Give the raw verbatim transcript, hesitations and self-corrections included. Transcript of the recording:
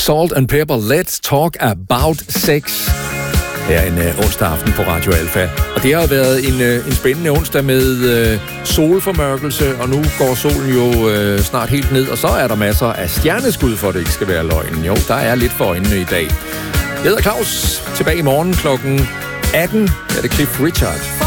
Salt and Pepper, Let's Talk About Sex. Her en uh, onsdag aften på Radio Alfa. Og det har været en, uh, en spændende onsdag med uh, solformørkelse, og nu går solen jo uh, snart helt ned, og så er der masser af stjerneskud, for at det ikke skal være løgn. Jo, der er lidt for øjnene i dag. Jeg hedder Claus. Tilbage i morgen klokken atten er det Cliff Richard.